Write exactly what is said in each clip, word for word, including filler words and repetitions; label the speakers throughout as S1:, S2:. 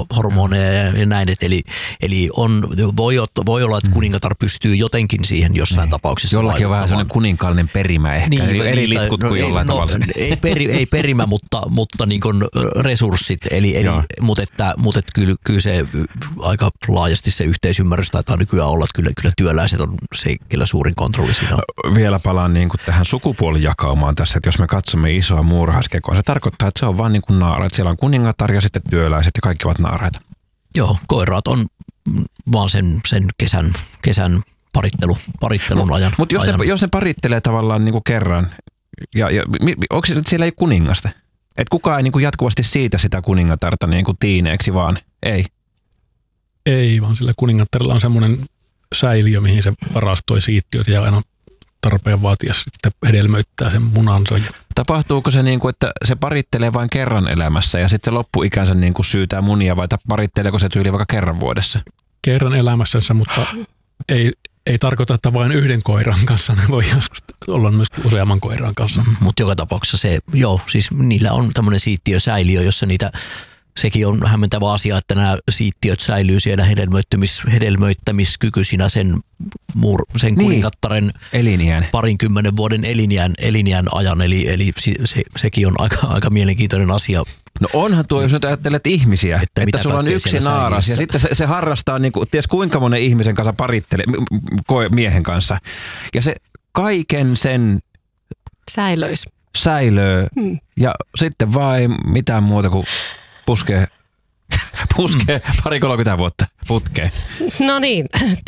S1: hormoneja ja näin. Et eli eli on, voi, voi olla, että kuningatar pystyy jotenkin siihen jossain niin. tapauksessa.
S2: Jollakin on vähän sellainen kuninkaallinen perimä ehkä. Niin, eri niin, litkut no, kuin ei, jollain no, tavalla.
S1: Ei, peri, ei perimä, mutta, mutta niin kuin resurssit. Eli, eli, mutta että, mutta että kyllä, kyllä se aika laajasti se yhteisymmärrys taitaa nykyään olla, että kyllä, kyllä työläiset on se kyllä suurin kontrolli siinä.
S2: Vielä palaan niin kuin tähän sukupuolijakaumaan tässä, että jos me katsomme isoa muurahaiskekoa, se tarkoittaa, että se on vaan niin kuin naara, että siellä on kuningatar ja sitten työläiset ja kaikki ovat naaraita.
S1: Joo, koiraat on vaan sen, sen kesän, kesän parittelu, parittelun ajan.
S2: Mutta jos, jos ne parittelee tavallaan niin kuin kerran, ja, ja onko se, että siellä ei kuningasta? Että kukaan ei niin kuin jatkuvasti siitä sitä kuningatarta niin kuin tiineeksi vaan? Ei.
S3: Ei, vaan sillä kuningattarilla on semmoinen säiliö, mihin se varastoi siittiöt ja aina tarpeen vaatia sitten hedelmöittää sen munansa.
S2: Tapahtuuko se niin kuin, että se parittelee vain kerran elämässä ja sitten se loppuikänsä niin kuin syytää munia vai paritteleeko se tyyli vaikka kerran vuodessa?
S3: Kerran elämässänsä, mutta ei, ei tarkoita, että vain yhden koiran kanssa. Ne voi joskus olla myös useamman koiran kanssa.
S1: Mm, mutta joka tapauksessa se, joo, siis niillä on tämmöinen siittiösäiliö, jossa niitä, sekin on hämmentävä asia, että nämä siittiöt säilyy siellä hedelmöittämis, hedelmöittämiskykyisinä sen, muur, sen niin. kuningattaren
S2: elinjään.
S1: parinkymmenen vuoden elinjään, elinjään ajan. Eli, eli se, sekin on aika, aika mielenkiintoinen asia.
S2: No onhan tuo, jos nyt ajattelet ihmisiä, että, että sulla on yksi naaras ja sitten se, se harrastaa, niin kuin, ties kuinka monen ihmisen kanssa parittelee, miehen kanssa. Ja se kaiken sen
S4: säilöis.
S2: säilöö hmm. ja sitten vaan ei mitään muuta kuin puskee, puskee mm. pari kolmekymmentä vuotta putkeen.
S4: No niin.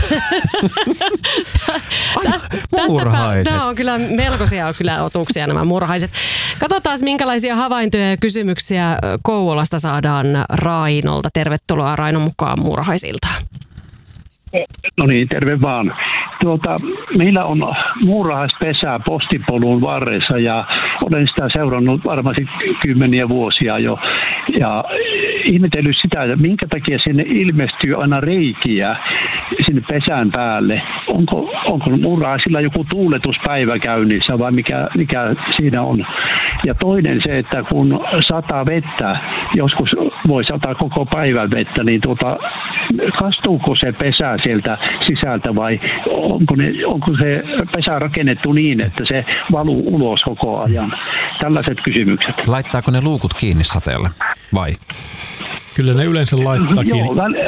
S2: Muurahaiset.
S4: Nämä on kyllä melkoisia kyllä otuksia nämä muurahaiset. Katsotaan minkälaisia havaintoja ja kysymyksiä Kouvolasta saadaan Rainolta. Tervetuloa Raino mukaan muurahaisiltaan.
S5: No niin, terve vaan. Tuota, meillä on muurahaispesää postipolun varressa ja olen sitä seurannut varmasti kymmeniä vuosia jo. Ja ihmetellyt sitä, että minkä takia sinne ilmestyy aina reikiä sinne pesän päälle. Onko, onko muurahaisilla joku tuuletuspäivä käynnissä vai mikä, mikä siinä on? Ja toinen se, että kun sataa vettä, joskus voi sataa koko päivän vettä, niin tuota, kastuuko se pesä sieltä sisältä vai onko, ne, onko se pesä rakennettu niin, että se valuu ulos koko ajan? Tällaiset kysymykset.
S2: Laittaako ne luukut kiinni sateella vai?
S3: Kyllä ne yleensä laittaa kiinni.
S5: Joo, väl,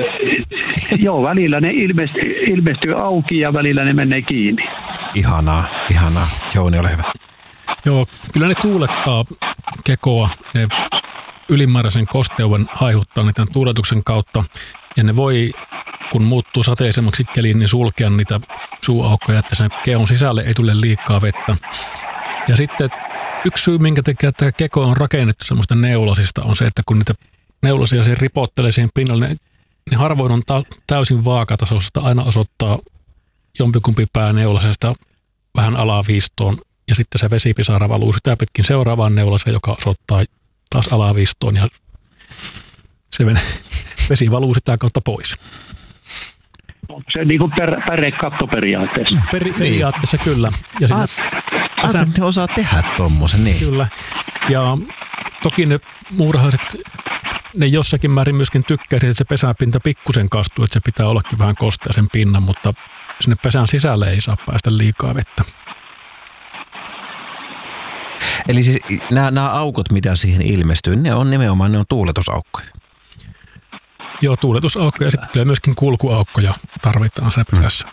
S5: joo välillä ne ilmestyy, ilmestyy auki ja välillä ne menee kiinni.
S2: Ihanaa, ihanaa. Jouni, ole hyvä.
S3: Joo, kyllä ne tuulettaa kekoa. Ne ylimääräisen kosteuden haihuttaa niiden tuuletuksen kautta. Ja ne voi, kun muuttuu sateisemmaksi keliin, niin sulkea niitä suuaukkoja, että sen keon sisälle ei tule liikaa vettä. Ja sitten yksi syy, minkä takia tämä keko on rakennettu semmoista neulasista, on se, että kun niitä neulasia se ripottelee siihen pinnalle, niin, niin harvoin on ta- täysin vaakatasoista. Aina osoittaa jompikumpi pää neulasesta vähän alaviistoon ja sitten se vesipisara valuu sitä pitkin seuraavaan neulaseen, joka osoittaa taas alaviistoon ja se vesi valuu sitä kautta pois.
S5: Onko se niin kuin per, pärekatto periaatteessa?
S3: Per, periaatteessa kyllä. Ja
S2: Aat, pesän, että te osaa tehdä tommosen, niin.
S3: Kyllä. Ja toki ne muurahaiset, ne jossakin määrin myöskin tykkää siitä, että se pesäpinta pikkusen kastuu, että se pitää ollakin vähän kostea sen pinnan, mutta sinne pesän sisälle ei saa päästä liikaa vettä.
S2: Eli siis nämä, nämä aukot, mitä siihen ilmestyy, ne on nimenomaan ne on tuuletusaukkoja.
S3: Joo, tuuletusaukkoja ja sitten tulee myöskin kulkuaukkoja tarvitaan sen pesässä.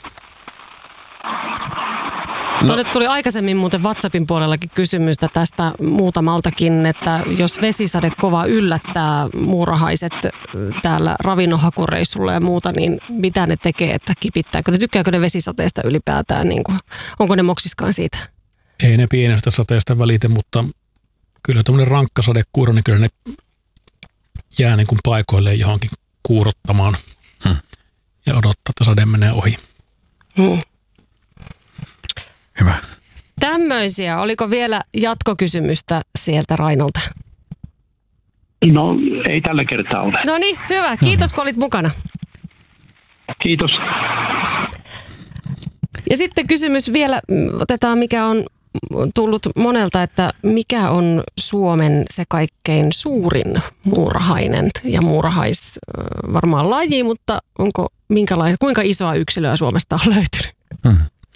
S4: No. Tuolle tuli aikaisemmin muuten WhatsAppin puolellakin kysymystä tästä muutamaltakin, että jos vesisade kova yllättää muurahaiset täällä ravinnonhakureissulla ja muuta, niin mitä ne tekee, että kipittääkö ne, tykkääkö ne vesisateesta ylipäätään, niin kuin, onko ne moksiskaan siitä?
S3: Ei ne pienestä sateesta välitä, mutta kyllä tuommoinen rankka sadekuuro, niin kyllä ne jää niin kuin paikoilleen johonkin kuurottamaan hmm. ja odottaa, että sade menee ohi.
S4: Hmm.
S2: Hyvä.
S4: Tämmöisiä. Oliko vielä jatkokysymystä sieltä Rainolta?
S5: No, ei tällä kertaa ole.
S4: No niin, hyvä. Kiitos, kun olit mukana.
S5: Kiitos.
S4: Ja sitten kysymys vielä, otetaan mikä on tullut monelta, että mikä on Suomen se kaikkein suurin muurahainen ja muurahais varmaan laji, mutta onko minkälaista, kuinka isoa yksilöä Suomesta on löytynyt? Hmm.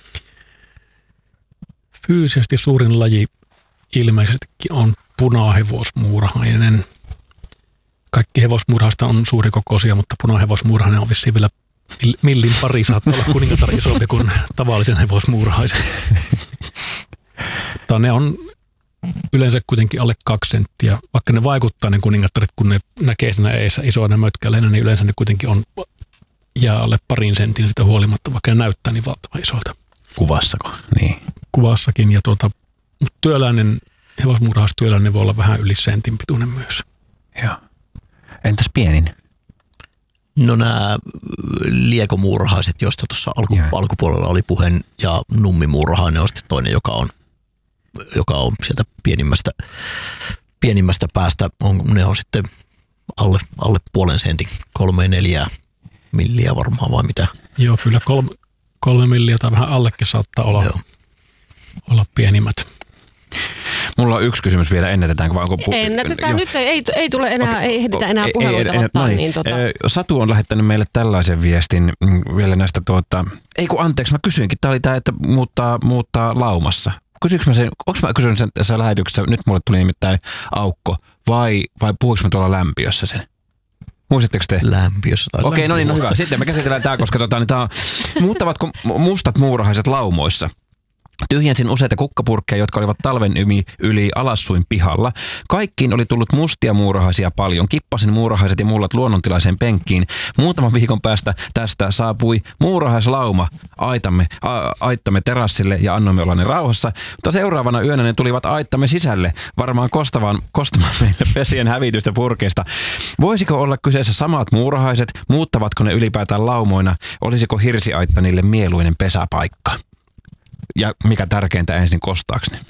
S3: Fyysisesti suurin laji ilmeisestikin on punahevosmuurahainen. Kaikki hevosmuurahaista on suurikokoisia, mutta punahevosmuurahainen on vissiin vielä millin pari, saattaa olla kuningatar isompi kuin tavallisen hevosmuurahaisen. Mutta ne on yleensä kuitenkin alle kaksi senttiä. Vaikka ne vaikuttaa ne kuningattaret, kun ne näkee siinä eessä isoina mötkäleinä, niin yleensä ne kuitenkin on jää alle parin sentin sitä huolimatta, vaikka ne näyttää niin valtavan isolta.
S2: Kuvassako? Niin.
S3: Kuvassakin. Ja tuota, työläinen, hevosmuurahaistyöläinen voi olla vähän yli sentin pituinen myös.
S2: Joo. Entäs pienin?
S1: No nämä liekomuurahaiset, joista tuossa alku, alkupuolella oli puheen, ja nummimuurahainen on sitten toinen, joka on, joka on sieltä pienimmästä, pienimmästä päästä. On, ne on sitten alle, alle puolen sentin, kolme neljää milliä varmaan vai mitä?
S3: Joo, kyllä kolme, kolme milliä tai vähän allekin saattaa olla, olla pienimmät.
S2: Mulla on yksi kysymys vielä, ennätetäänkö vai onko... Pu-
S4: Ennätetään, jo. Nyt ei, ei, ei tule enää, okay. ei ehditä enää puheluita ei, ei, ottaa. No niin. Niin, tota.
S2: Satu on lähettänyt meille tällaisen viestin vielä näistä tuota... Ei kun anteeksi, mä kysyinkin, tää oli tää, että muuttaa, muuttaa laumassa. Kysyykö mä sen, onko mä kysynyt sen tässä lähetyksessä, nyt mulle tuli nimittäin aukko, vai, vai puhuinko mä tuolla lämpiössä sen? Muistatteko te?
S1: Lämpiössä tai
S2: Okei, okay, no niin, no hyvä. Sitten me käsitellään tää, koska tota, niin tää on, muuttavatko mustat muurahaiset laumoissa? Tyhjensin useita kukkapurkkeja, jotka olivat talven yli, yli alassuin pihalla. Kaikkiin oli tullut mustia muurahaisia paljon. Kippasin muurahaiset ja mullat luonnontilaiseen penkkiin. Muutaman viikon päästä tästä saapui muurahaislauma aitamme, a, aittamme terassille ja annoimme olla ne rauhassa. Mutta seuraavana yönä ne tulivat aittamme sisälle, varmaan kostamaan, kostamaan meille pesien hävitystä purkeista. Voisiko olla kyseessä samat muurahaiset? Muuttavatko ne ylipäätään laumoina? Olisiko hirsiaitta niille mieluinen pesäpaikka? Ja mikä tärkeintä, ensin kostaaks ne?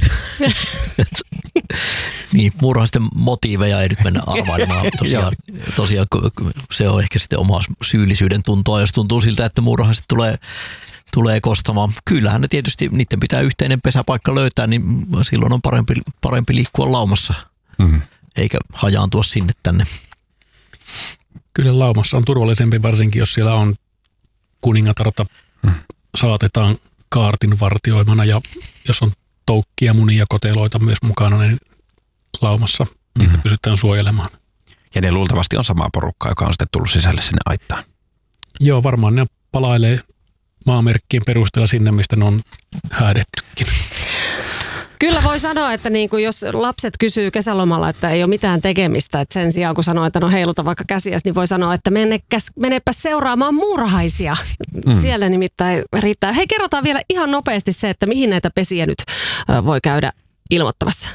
S1: Niin, muurahaisten motiiveja ei nyt mennä arvailemaan. Tosiaan, tosiaan se on ehkä sitten oma syyllisyyden tuntoa, jos tuntuu siltä, että muurahaiset tulee, tulee kostamaan. Kyllähän ne tietysti, niiden pitää yhteinen pesäpaikka löytää, niin silloin on parempi, parempi liikkua laumassa, mm-hmm. eikä hajaantua sinne tänne.
S3: Kyllä laumassa on turvallisempi, varsinkin jos siellä on kuningatarta, mm. saatetaan kaartin vartioimana, ja jos on toukkia, munia, koteloita myös mukana, niin laumassa niitä mm-hmm. pystytään suojelemaan.
S2: Ja ne luultavasti on samaa porukkaa, joka on sitten tullut sisälle sinne aittaan.
S3: Joo, varmaan ne palailee maamerkkien perusteella sinne, mistä ne on häädettykin.
S4: Kyllä voi sanoa, että niin kuin jos lapset kysyy kesälomalla, että ei ole mitään tekemistä, että sen sijaan kun sanoo, että no heiluta vaikka käsiäsi, niin voi sanoa, että menekäs, menepä seuraamaan muurahaisia. Mm. Siellä nimittäin riittää. Hei, kerrotaan vielä ihan nopeasti se, että mihin näitä pesiä nyt voi käydä ilmoittamassa.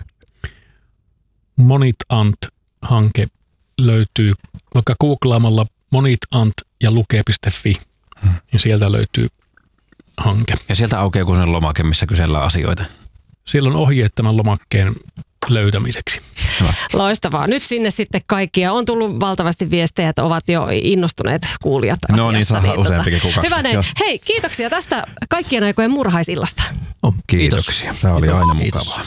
S3: Monitant-hanke löytyy vaikka googlaamalla monitant ja luke piste fi, mm. ja sieltä löytyy hanke.
S2: Ja sieltä aukeaa kun sen lomake, missä kysellään asioita.
S3: Siellä on ohjeet tämän lomakkeen löytämiseksi.
S4: Hyvä. Loistavaa. Nyt sinne sitten kaikkia. On tullut valtavasti viestejä, että ovat jo innostuneet kuulijat asiasta.
S2: No niin, saa niin, useampikin kuin kaksi.
S4: Hyvä näin. Hei, kiitoksia tästä kaikkien aikojen muurahaisillasta.
S2: Oh, kiitoksia. Tämä oli aina mukavaa.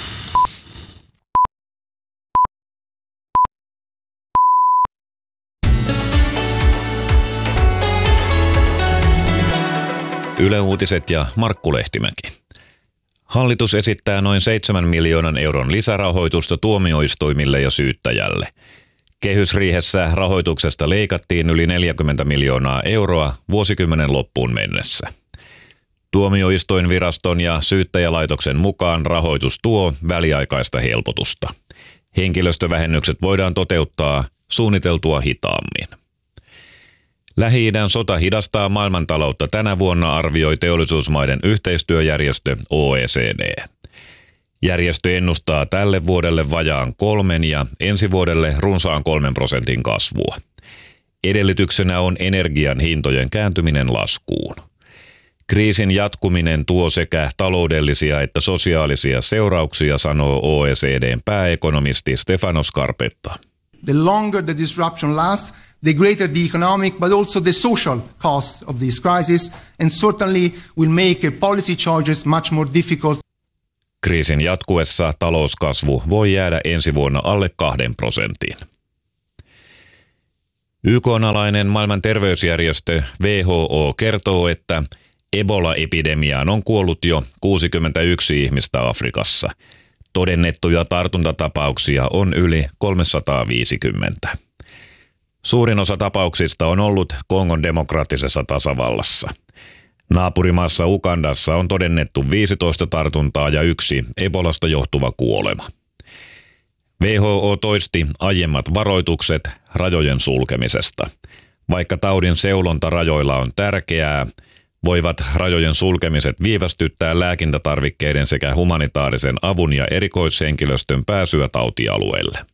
S6: Yle Uutiset ja Markku Lehtimäki. Hallitus esittää noin seitsemän miljoonan euron lisärahoitusta tuomioistuimille ja syyttäjälle. Kehysriihessä rahoituksesta leikattiin yli neljäkymmentä miljoonaa euroa vuosikymmenen loppuun mennessä. Tuomioistuinviraston ja syyttäjälaitoksen mukaan rahoitus tuo väliaikaista helpotusta. Henkilöstövähennykset voidaan toteuttaa suunniteltua hitaammin. Lähi-idän sota hidastaa maailmantaloutta tänä vuonna, arvioi teollisuusmaiden yhteistyöjärjestö O E C D. Järjestö ennustaa tälle vuodelle vajaan kolmen ja ensi vuodelle runsaan kolmen prosentin kasvua. Edellytyksenä on energian hintojen kääntyminen laskuun. Kriisin jatkuminen tuo sekä taloudellisia että sosiaalisia seurauksia, sanoo O E C D:n pääekonomisti Stefano Scarpetta.
S7: The longer the disruption lasts, the greater the economic but also the social cost of this crisis, and certainly will make policy choices much more difficult.
S6: Kriisin jatkuessa talouskasvu voi jäädä ensi vuonna alle kahden prosentin. Y K:n-alainen maailman terveysjärjestö W H O kertoo, että Ebola-epidemiaan on kuollut jo kuusikymmentäyksi ihmistä Afrikassa. Todennettuja tartuntatapauksia on yli kolmesataaviisikymmentä. Suurin osa tapauksista on ollut Kongon demokraattisessa tasavallassa. Naapurimaassa Ugandassa on todennettu viisitoista tartuntaa ja yksi Ebolasta johtuva kuolema. W H O toisti aiemmat varoitukset rajojen sulkemisesta. Vaikka taudin seulonta rajoilla on tärkeää, voivat rajojen sulkemiset viivästyttää lääkintätarvikkeiden sekä humanitaarisen avun ja erikoishenkilöstön pääsyä tautialueelle.